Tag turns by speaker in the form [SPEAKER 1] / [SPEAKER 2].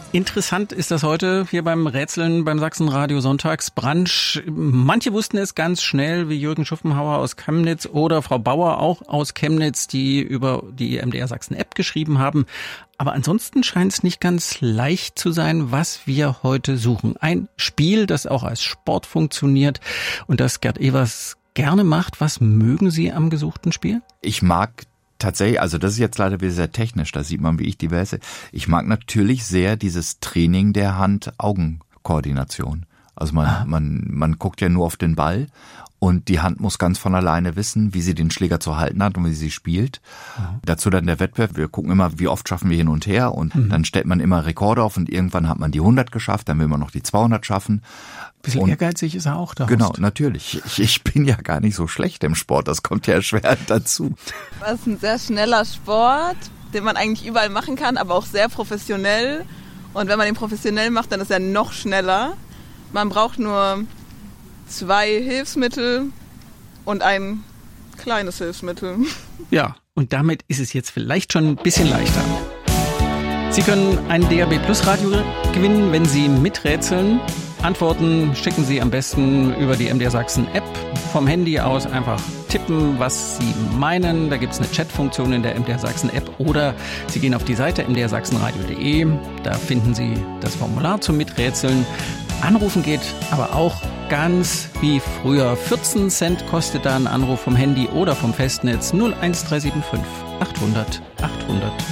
[SPEAKER 1] Interessant ist das heute hier beim Rätseln beim Sachsenradio Sonntagsbrunch. Manche wussten es ganz schnell, wie Jürgen Schuffenhauer aus Chemnitz oder Frau Bauer auch aus Chemnitz, die über die MDR Sachsen App geschrieben haben. Aber ansonsten scheint es nicht ganz leicht zu sein, was wir heute suchen. Ein Spiel, das auch als Sport funktioniert und das Gerd Evers gerne macht. Was mögen Sie am gesuchten Spiel?
[SPEAKER 2] Ich mag tatsächlich, also das ist jetzt leider wieder sehr technisch, da sieht man, wie ich die Wälze. Ich mag natürlich sehr dieses Training der Hand-Augen-Koordination. Also man guckt ja nur auf den Ball und die Hand muss ganz von alleine wissen, wie sie den Schläger zu halten hat und wie sie spielt. Dazu dann der Wettbewerb. Wir gucken immer, wie oft schaffen wir hin und her und dann stellt man immer Rekorde auf und irgendwann hat man die 100 geschafft, dann will man noch die 200 schaffen.
[SPEAKER 1] Bisschen ehrgeizig ist er auch da.
[SPEAKER 2] Genau, natürlich. Ich bin ja gar nicht so schlecht im Sport, das kommt ja erschwerend dazu.
[SPEAKER 3] Das ist ein sehr schneller Sport, den man eigentlich überall machen kann, aber auch sehr professionell. Und wenn man ihn professionell macht, dann ist er noch schneller. Man braucht nur 2 Hilfsmittel und ein kleines Hilfsmittel.
[SPEAKER 1] Ja, und damit ist es jetzt vielleicht schon ein bisschen leichter. Sie können ein DAB Plus Radio gewinnen, wenn Sie miträtseln. Antworten schicken Sie am besten über die MDR Sachsen App. Vom Handy aus einfach tippen, was Sie meinen. Da gibt es eine Chatfunktion in der MDR Sachsen App oder Sie gehen auf die Seite mdrsachsenradio.de. Da finden Sie das Formular zum Miträtseln. Anrufen geht aber auch ganz wie früher. 14 Cent kostet da ein Anruf vom Handy oder vom Festnetz 01375 800 800.